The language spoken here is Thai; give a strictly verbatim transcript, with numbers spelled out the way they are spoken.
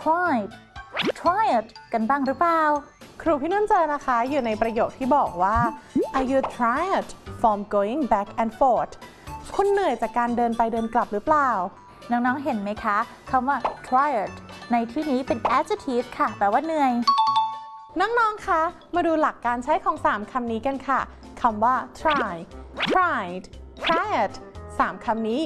tried tried กันบ้างหรือเปล่าครูพี่นุ่นเจอนะคะอยู่ในประโยคที่บอกว่า Are you tired from going back and forth คุณเหนื่อยจากการเดินไปเดินกลับหรือเปล่าน้องๆเห็นไหมคะคำว่า tired ในที่นี้เป็น adjective ค่ะแปลว่าเหนื่อยน้องๆคะมาดูหลักการใช้ของสามคำนี้กันค่ะคำว่า try tried tried สามคำนี้